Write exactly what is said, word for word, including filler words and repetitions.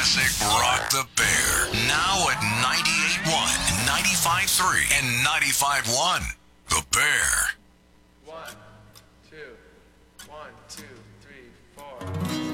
Classic Rock the Bear. Now at ninety-eight point one, ninety-five point three, and ninety-five point one. The Bear. One, two, one, two, three, four.